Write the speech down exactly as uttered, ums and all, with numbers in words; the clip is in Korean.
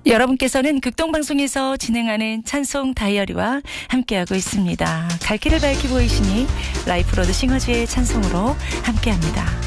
여러분께서는 극동방송에서 진행하는 찬송 다이어리와 함께하고 있습니다. 갈 길을 밝히 보이시니 라이프 로드 싱어즈의 찬송으로 함께합니다.